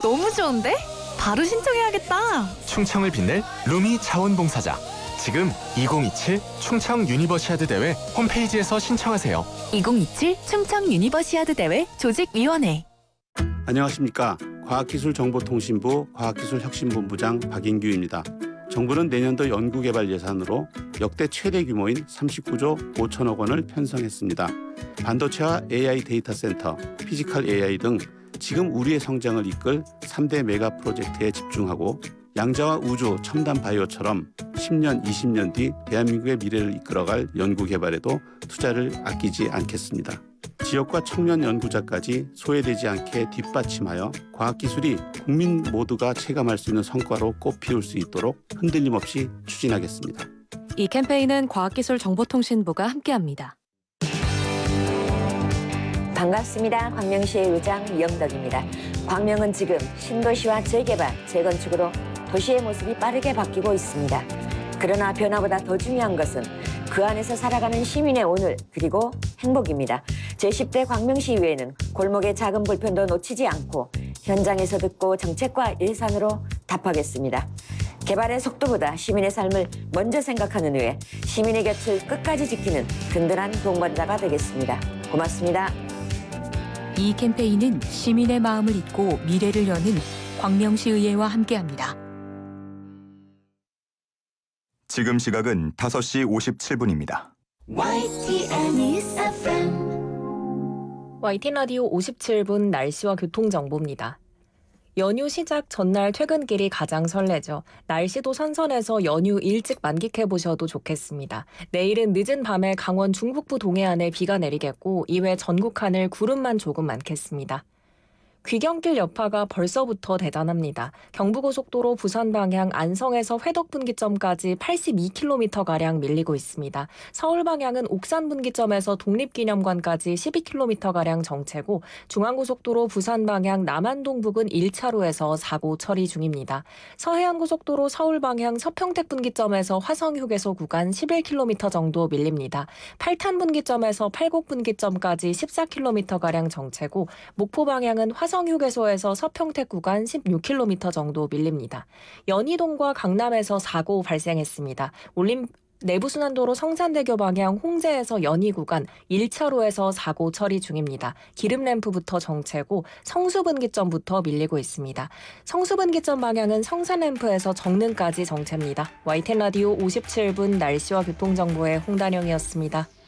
너무 좋은데? 바로 신청해야겠다. 충청을 빛낼 루미 자원봉사자. 지금 2027 충청 유니버시아드 대회 홈페이지에서 신청하세요. 2027 충청 유니버시아드 대회 조직위원회. 안녕하십니까. 과학기술정보통신부 과학기술혁신본부장 박인규입니다. 정부는 내년도 연구개발 예산으로 역대 최대 규모인 39조 5천억 원을 편성했습니다. 반도체와 AI 데이터 센터, 피지컬 AI 등 지금 우리의 성장을 이끌 3대 메가 프로젝트에 집중하고 양자와 우주, 첨단 바이오처럼 10년, 20년 뒤 대한민국의 미래를 이끌어갈 연구개발에도 투자를 아끼지 않겠습니다. 지역과 청년 연구자까지 소외되지 않게 뒷받침하여 과학기술이 국민 모두가 체감할 수 있는 성과로 꽃피울 수 있도록 흔들림 없이 추진하겠습니다. 이 캠페인은 과학기술정보통신부가 함께합니다. 반갑습니다. 광명시의 의장 이영덕입니다. 광명은 지금 신도시와 재개발, 재건축으로 도시의 모습이 빠르게 바뀌고 있습니다. 그러나 변화보다 더 중요한 것은 그 안에서 살아가는 시민의 오늘 그리고 행복입니다. 제10대 광명시의회는 골목의 작은 불편도 놓치지 않고 현장에서 듣고 정책과 예산으로 답하겠습니다. 개발의 속도보다 시민의 삶을 먼저 생각하는 의회, 시민의 곁을 끝까지 지키는 든든한 동반자가 되겠습니다. 고맙습니다. 이 캠페인은 시민의 마음을 잇고 미래를 여는 광명시의회와 함께합니다. 지금 시각은 5시 57분입니다. YTN 라디오 57분 날씨와 교통정보입니다. 연휴 시작 전날 퇴근길이 가장 설레죠. 날씨도 선선해서 연휴 일찍 만끽해보셔도 좋겠습니다. 내일은 늦은 밤에 강원 중북부 동해안에 비가 내리겠고 이외 전국 하늘 구름만 조금 많겠습니다. 귀경길 여파가 벌써부터 대단합니다. 경부고속도로 부산 방향 안성에서 회덕분기점까지 82km가량 밀리고 있습니다. 서울 방향은 옥산분기점에서 독립기념관까지 12km가량 정체고 중앙고속도로 부산 방향 남안동 부근 1차로에서 사고 처리 중입니다. 서해안고속도로 서울 방향 서평택분기점에서 화성휴게소 구간 11km 정도 밀립니다. 팔탄분기점에서 팔곡분기점까지 14km가량 정체고 목포 방향은 화성휴게소에서 서평택 구간 16km 정도 밀립니다. 연희동과 강남에서 사고 발생했습니다. 내부순환도로 성산대교 방향 홍제에서 연희 구간 1차로에서 사고 처리 중입니다. 기름램프부터 정체고 성수분기점부터 밀리고 있습니다. 성수분기점 방향은 성산램프에서 정릉까지 정체입니다. YTN 라디오 57분 날씨와 교통정보의 홍단영이었습니다.